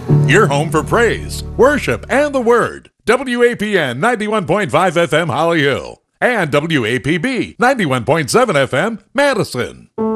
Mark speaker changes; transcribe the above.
Speaker 1: Your home for praise, worship, and the Word. WAPN 91.5 FM Holly Hill and WAPB 91.7 FM Madison.